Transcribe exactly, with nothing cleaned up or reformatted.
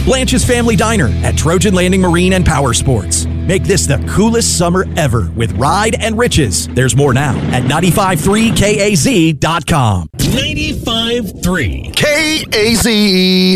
Blanche's Family Diner at Trojan Landing Marine and Power Sports. Make this the coolest summer ever with Ride and Riches. There's more now at nine five three K A Z dot com. ninety-five three K A Z E.